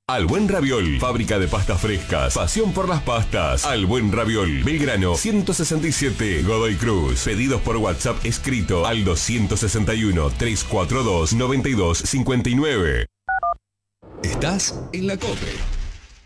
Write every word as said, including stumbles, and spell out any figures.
Al Buen Raviol, fábrica de pastas frescas, pasión por las pastas. Al Buen Raviol, Belgrano ciento sesenta y siete, Godoy Cruz. Pedidos por WhatsApp escrito al doscientos sesenta y uno, trescientos cuarenta y dos, noventa y dos cincuenta y nueve. Estás en la COPE.